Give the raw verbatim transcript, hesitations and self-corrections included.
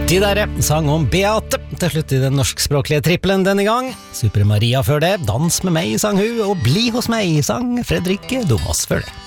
De der sang om Beate, til slutt i den norskspråklige trippelen denne gang. Super Maria før det, Dans med meg sang hun, og Bli hos meg sang Fredrikke Domas før det.